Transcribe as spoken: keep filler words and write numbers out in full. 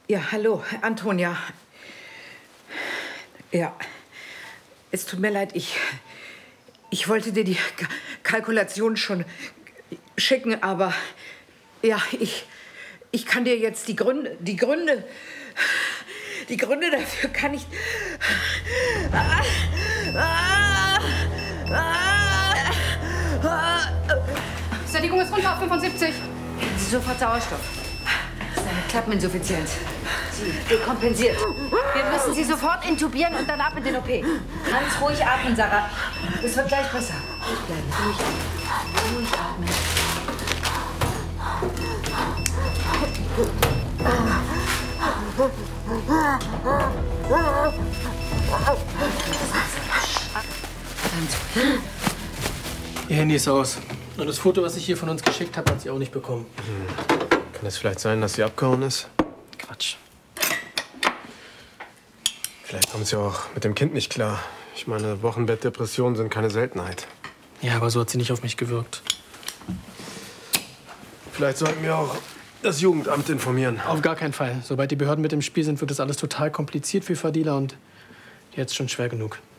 Ja, hallo, Antonia. Ja, es tut mir leid, ich, ich wollte dir die K Kalkulation schon schicken, aber ja, ich, ich kann dir jetzt die Gründe, die Gründe, die Gründe dafür kann ich... Ah, ah, ah, ah. Sättigung ist runter auf fünfundsiebzig. Sofort Sauerstoff. Das ist eine Klappeninsuffizienz. Sie dekompensiert. Wir müssen Sie sofort intubieren und dann ab in den O P. Ganz ruhig atmen, Sarah. Es wird gleich besser. Ruhig bleiben, ruhig. Ruhig atmen. Ihr Handy ist aus. Und das Foto, was ich hier von uns geschickt habe, hat sie auch nicht bekommen. Hm. Kann es vielleicht sein, dass sie abgehauen ist? Quatsch. Vielleicht kommt sie auch mit dem Kind nicht klar. Ich meine, Wochenbettdepressionen sind keine Seltenheit. Ja, aber so hat sie nicht auf mich gewirkt. Vielleicht sollten wir auch das Jugendamt informieren. Auf gar keinen Fall. Sobald die Behörden mit im Spiel sind, wird das alles total kompliziert für Fadila und jetzt schon schwer genug.